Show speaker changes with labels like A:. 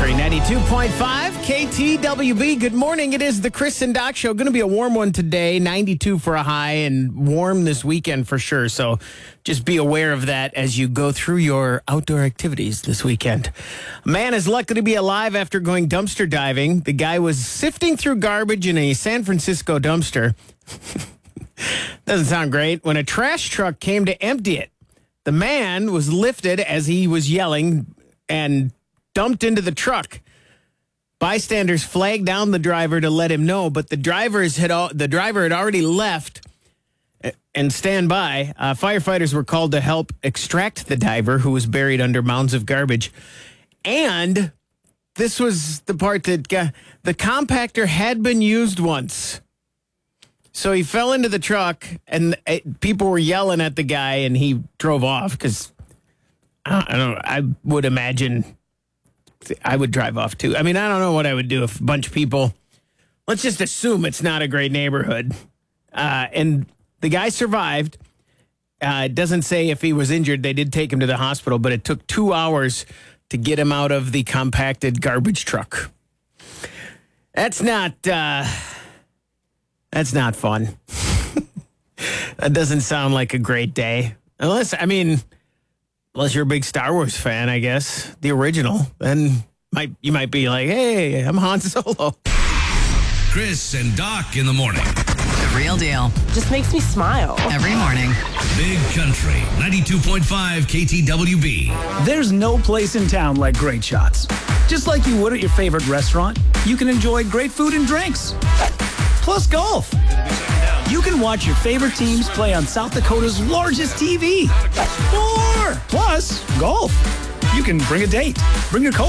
A: Country 92.5 KTWB. Good morning. It is the Chris and Doc Show. Going to be a warm one today, 92 for a high, and warm this weekend for sure. So just be aware of that as you go through your outdoor activities this weekend. A man is lucky to be alive after going dumpster diving. The guy was sifting through garbage in a San Francisco dumpster. Doesn't sound great. When a trash truck came to empty it, the man was lifted as he was yelling and dumped into the truck. Bystanders flagged down the driver to let him know, but the driver had already left and stand by. Firefighters were called to help extract the diver, who was buried under mounds of garbage. And this was the part that the compactor had been used once. So he fell into the truck, and people were yelling at the guy, and he drove off because I would imagine I would drive off too. I mean, I don't know what I would do if a bunch of people, let's just assume it's not a great neighborhood. And the guy survived. It doesn't say if he was injured. They did take him to the hospital, but it took 2 hours to get him out of the compacted garbage truck. That's not fun. That doesn't sound like a great day. Unless you're a big Star Wars fan, I guess, the original, then you might be like, hey, I'm Han Solo.
B: Chris and Doc in the morning.
C: The real deal.
D: Just makes me smile.
C: Every morning.
B: Big Country 92.5 KTWB.
E: There's no place in town like Great Shots. Just like you would at your favorite restaurant, you can enjoy great food and drinks. Plus golf. You can watch your favorite teams play on South Dakota's largest TV. More! Plus golf. You can bring a date, bring your